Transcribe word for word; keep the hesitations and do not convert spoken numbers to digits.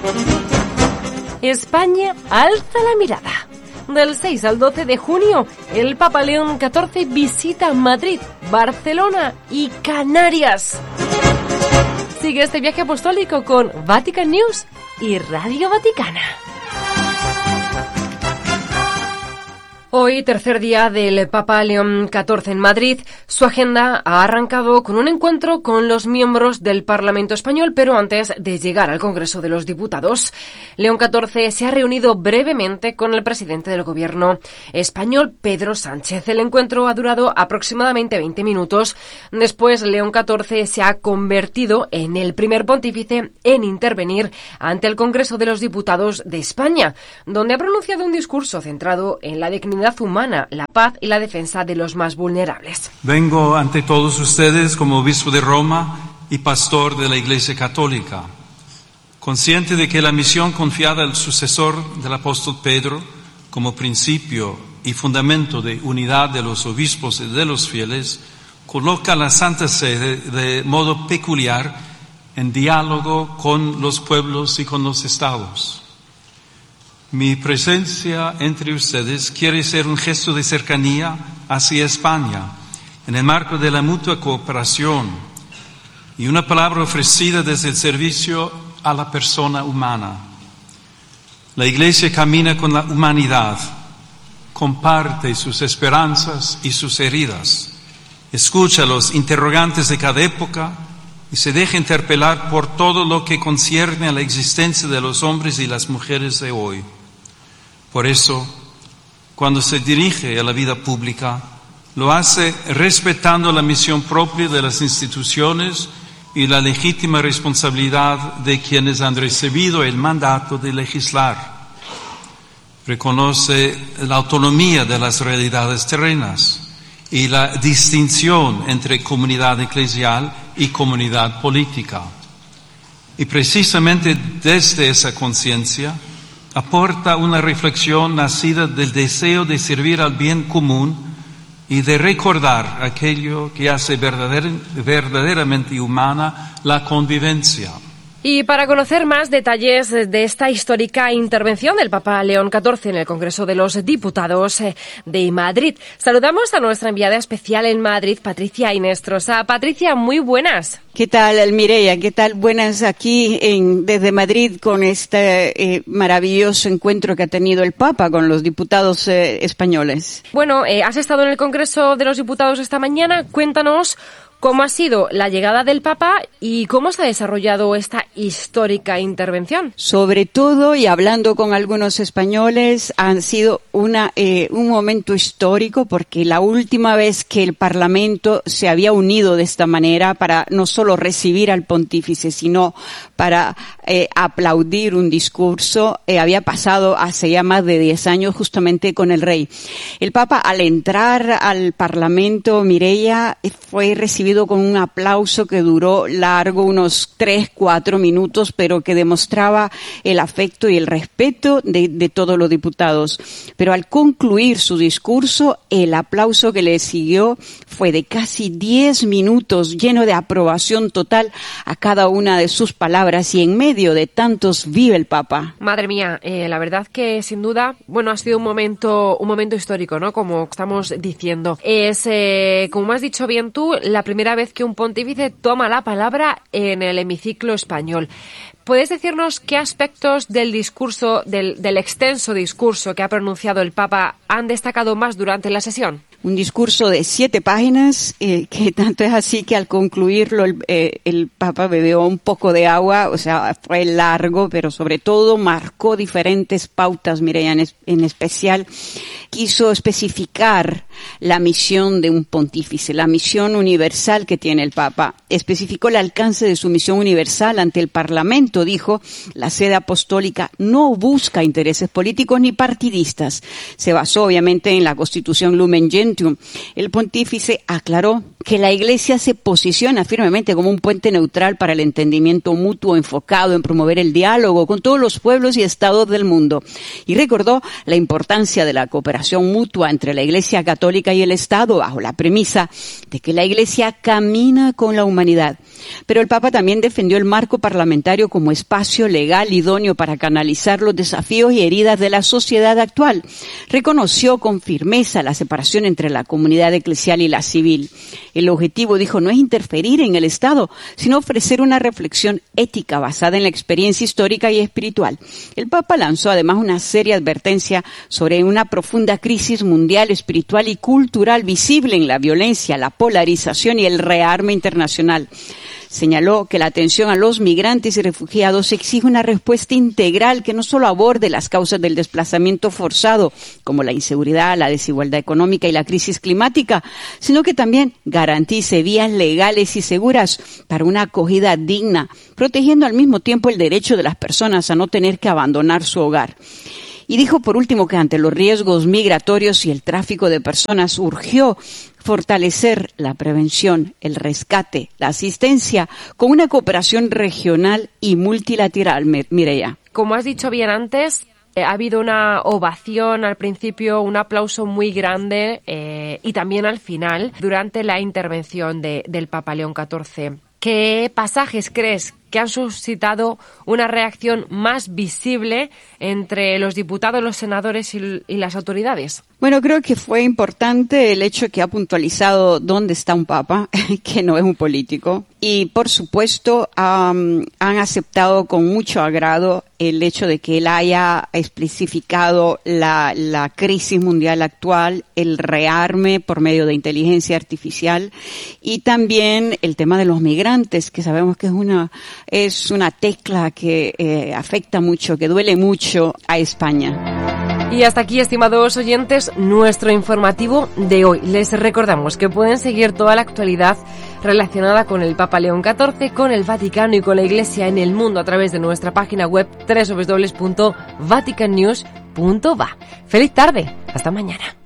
España alza la mirada. Del seis al doce de junio, el Papa León catorce visita Madrid, Barcelona y Canarias. Sigue este viaje apostólico con Vatican News y Radio Vaticana. Hoy, tercer día del Papa León catorce en Madrid, su agenda ha arrancado con un encuentro con los miembros del Parlamento español, pero antes de llegar al Congreso de los Diputados, León catorce se ha reunido brevemente con el presidente del gobierno español, Pedro Sánchez. El encuentro ha durado aproximadamente veinte minutos. Después, León catorce se ha convertido en el primer pontífice en intervenir ante el Congreso de los Diputados de España, donde ha pronunciado un discurso centrado en la dignidad humana, la paz y la defensa de los más vulnerables. Vengo ante todos ustedes como obispo de Roma y pastor de la Iglesia Católica, consciente de que la misión confiada al sucesor del apóstol Pedro, como principio y fundamento de unidad de los obispos y de los fieles, coloca a la Santa Sede de modo peculiar en diálogo con los pueblos y con los estados. Mi presencia entre ustedes quiere ser un gesto de cercanía hacia España, en el marco de la mutua cooperación y una palabra ofrecida desde el servicio a la persona humana. La Iglesia camina con la humanidad, comparte sus esperanzas y sus heridas, escucha los interrogantes de cada época y se deja interpelar por todo lo que concierne a la existencia de los hombres y las mujeres de hoy. Por eso, cuando se dirige a la vida pública, lo hace respetando la misión propia de las instituciones y la legítima responsabilidad de quienes han recibido el mandato de legislar. Reconoce la autonomía de las realidades terrenas y la distinción entre comunidad eclesial y comunidad política. Y precisamente desde esa conciencia, aporta una reflexión nacida del deseo de servir al bien común y de recordar aquello que hace verdader, verdaderamente humana la convivencia. Y para conocer más detalles de esta histórica intervención del Papa León catorce en el Congreso de los Diputados de Madrid, saludamos a nuestra enviada especial en Madrid, Patricia Inestrosa. Patricia, muy buenas. ¿Qué tal, Mireia? ¿Qué tal? Buenas aquí en, desde Madrid con este eh, maravilloso encuentro que ha tenido el Papa con los diputados eh, españoles. Bueno, eh, has estado en el Congreso de los Diputados esta mañana. Cuéntanos cómo ha sido la llegada del Papa y cómo se ha desarrollado esta histórica intervención. Sobre todo, y hablando con algunos españoles, han sido una eh, un momento histórico porque la última vez que el Parlamento se había unido de esta manera para no solo recibir al pontífice, sino para eh, aplaudir un discurso, eh, había pasado hace ya más de diez años justamente con el rey. El Papa, al entrar al Parlamento, Mireia, fue recibido con un aplauso que duró largo, unos tres, cuatro minutos, pero que demostraba el afecto y el respeto de, de todos los diputados. Pero al concluir su discurso, el aplauso que le siguió fue de casi diez minutos, lleno de aprobación total a cada una de sus palabras, y en medio de tantos vive el Papa. Madre mía, eh, la verdad que sin duda, bueno, ha sido un momento, un momento histórico, ¿no? Como estamos diciendo. Es, eh, como has dicho bien tú, la primera vez que un pontífice toma la palabra en el hemiciclo español. ¿Puedes decirnos qué aspectos del discurso, del, del extenso discurso que ha pronunciado el Papa han destacado más durante la sesión? Un discurso de siete páginas, eh, que tanto es así que al concluirlo el, eh, el Papa bebió un poco de agua, o sea, fue largo, pero sobre todo marcó diferentes pautas. Mireia, en, es, en especial quiso especificar la misión de un pontífice, la misión universal que tiene el Papa. Especificó el alcance de su misión universal ante el Parlamento. Dijo, la sede apostólica no busca intereses políticos ni partidistas. Se basó obviamente en la Constitución Lumen Gentium Gentium, el pontífice aclaró que la Iglesia se posiciona firmemente como un puente neutral para el entendimiento mutuo enfocado en promover el diálogo con todos los pueblos y estados del mundo. Y recordó la importancia de la cooperación mutua entre la Iglesia católica y el Estado bajo la premisa de que la Iglesia camina con la humanidad. Pero el Papa también defendió el marco parlamentario como espacio legal idóneo para canalizar los desafíos y heridas de la sociedad actual. Reconoció con firmeza la separación entre la comunidad eclesial y la civil. El objetivo, dijo, no es interferir en el Estado, sino ofrecer una reflexión ética basada en la experiencia histórica y espiritual. El Papa lanzó además una seria advertencia sobre una profunda crisis mundial, espiritual y cultural visible en la violencia, la polarización y el rearme internacional. Señaló que la atención a los migrantes y refugiados exige una respuesta integral que no solo aborde las causas del desplazamiento forzado, como la inseguridad, la desigualdad económica y la crisis climática, sino que también garantice vías legales y seguras para una acogida digna, protegiendo al mismo tiempo el derecho de las personas a no tener que abandonar su hogar. Y dijo por último que ante los riesgos migratorios y el tráfico de personas urgió fortalecer la prevención, el rescate, la asistencia con una cooperación regional y multilateral, Mireia. Como has dicho bien antes, eh, ha habido una ovación al principio, un aplauso muy grande eh, y también al final, durante la intervención de, del Papa León catorce. ¿Qué pasajes crees que han suscitado una reacción más visible entre los diputados, los senadores y, y las autoridades? Bueno, creo que fue importante el hecho que ha puntualizado dónde está un papa, que no es un político. Y, por supuesto, um, han aceptado con mucho agrado el hecho de que él haya especificado la, la crisis mundial actual, el rearme por medio de inteligencia artificial y también el tema de los migrantes, que sabemos que es una, es una tecla que eh, afecta mucho, que duele mucho a España. Y hasta aquí, estimados oyentes, nuestro informativo de hoy. Les recordamos que pueden seguir toda la actualidad relacionada con el Papa León catorce, con el Vaticano y con la Iglesia en el mundo a través de nuestra página web doble u doble u doble u punto vatican news punto va. ¡Feliz tarde! ¡Hasta mañana!